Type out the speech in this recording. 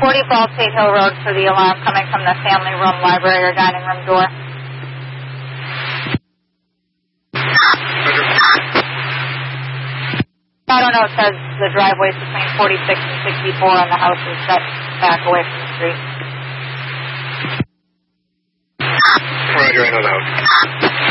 40 Baldpate Hill Road for the alarm coming from the family room, library, or dining room door. I don't know, it says the driveway's between 46 and 64 and the house is set back away from the street. Roger, I know the house.